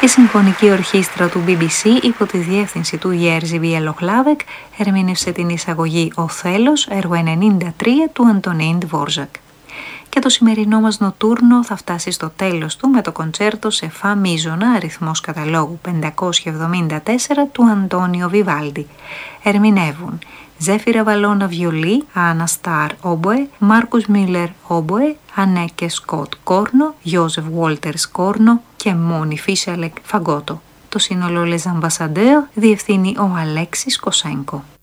Η Συμφωνική Ορχήστρα του BBC υπό τη διεύθυνση του Jerzy Bieloglavek ερμήνευσε την εισαγωγή «Οθέλος», έργο 93 του Αντωνίν Ντβόρζακ. Και το σημερινό μας νοτούρνο θα φτάσει στο τέλος του με το κοντσέρτο σε φα μίζωνα, αριθμός καταλόγου 574 του Αντώνιο Βιβάλντι. Ερμηνεύουν Ζέφυρα Βαλώνα βιολί, Άννα Σταρ όμποε, Μάρκους Μίλλερ όμποε, Ανέκε Σκοτ κόρνο, Γιώζεφ Βόλτερς κόρνο και Μόνι Φίσαλεκ φαγκότο. Το σύνολο Les Ambassadeurs διευθύνει ο Αλέξης Κοσένκο.